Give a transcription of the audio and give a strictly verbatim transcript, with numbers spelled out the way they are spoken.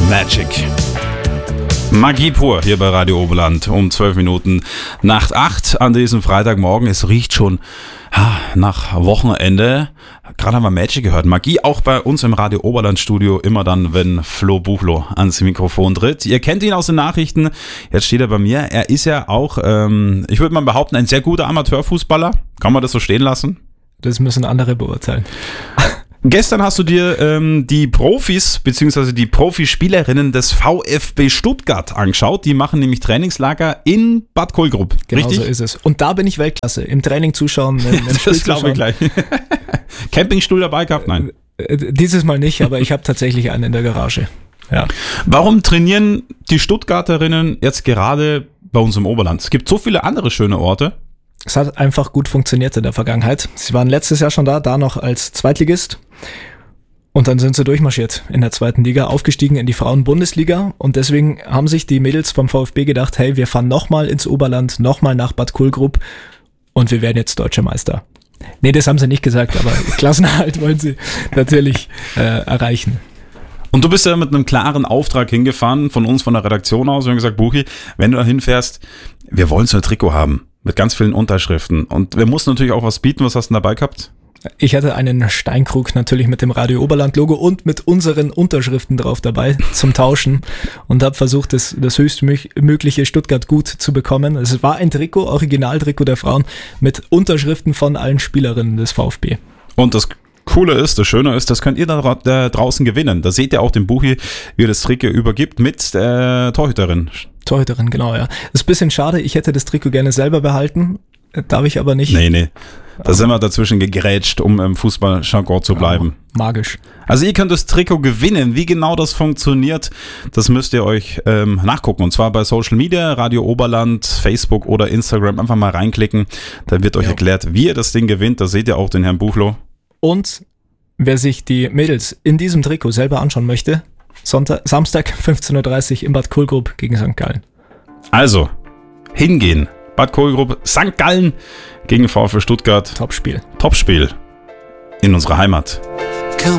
Magic. Magie pur hier bei Radio Oberland um zwölf Minuten nach acht an diesem Freitagmorgen. Es riecht schon ha, nach Wochenende. Gerade haben wir Magic gehört. Magie auch bei uns im Radio Oberland Studio, immer dann, wenn Flo Buchlo ans Mikrofon tritt. Ihr kennt ihn aus den Nachrichten. Jetzt steht er bei mir. Er ist ja auch, ähm, ich würde mal behaupten, ein sehr guter Amateurfußballer. Kann man das so stehen lassen? Das müssen andere beurteilen. Gestern hast du dir ähm, die Profis bzw. die Profispielerinnen des VfB Stuttgart angeschaut. Die machen nämlich Trainingslager in Bad Kohlgrub. Genau, richtig? So ist es. Und da bin ich Weltklasse. Im Training zuschauen, im, im Spiel Das glaube ich gleich. Campingstuhl dabei gehabt? Nein. Dieses Mal nicht, aber ich habe tatsächlich einen in der Garage. Ja. Warum trainieren die Stuttgarterinnen jetzt gerade bei uns im Oberland? Es gibt so viele andere schöne Orte. Es hat einfach gut funktioniert in der Vergangenheit. Sie waren letztes Jahr schon da, da noch als Zweitligist. Und dann sind sie durchmarschiert in der zweiten Liga, aufgestiegen in die Frauen-Bundesliga. Und deswegen haben sich die Mädels vom VfB gedacht, hey, wir fahren nochmal ins Oberland, nochmal nach Bad Kohlgrub und wir werden jetzt Deutscher Meister. Nee, das haben sie nicht gesagt, aber Klassenerhalt wollen sie natürlich äh, erreichen. Und du bist ja mit einem klaren Auftrag hingefahren, von uns, von der Redaktion aus. Wir haben gesagt, Buchi, wenn du da hinfährst, wir wollen so ein Trikot haben. Mit ganz vielen Unterschriften. Und wir mussten natürlich auch was bieten. Was hast du denn dabei gehabt? Ich hatte einen Steinkrug natürlich mit dem Radio Oberland Logo und mit unseren Unterschriften drauf dabei zum Tauschen und habe versucht, das, das höchstmögliche Stuttgart gut zu bekommen. Es war ein Trikot, Originaltrikot der Frauen mit Unterschriften von allen Spielerinnen des VfB. Und das Coole ist, das Schöne ist, das könnt ihr da, da draußen gewinnen. Da seht ihr auch den Buchi, wie er das Trikot übergibt mit der Torhüterin. Torhüterin, genau, ja. Das ist ein bisschen schade, ich hätte das Trikot gerne selber behalten, darf ich aber nicht. Nee, nee, da sind wir dazwischen gegrätscht, um im Fußball-Jargon zu bleiben. Ja, magisch. Also ihr könnt das Trikot gewinnen, wie genau das funktioniert, das müsst ihr euch ähm, nachgucken. Und zwar bei Social Media, Radio Oberland, Facebook oder Instagram, einfach mal reinklicken, da wird euch ja. erklärt, wie ihr das Ding gewinnt, da seht ihr auch den Herrn Buchlo. Und wer sich die Mädels in diesem Trikot selber anschauen möchte, Sonntag, Samstag fünfzehn Uhr dreißig im Bad Kohlgrub gegen Sankt Gallen. Also, hingehen. Bad Kohlgrub, Sankt Gallen gegen VfB Stuttgart. Topspiel. Topspiel in unserer Heimat.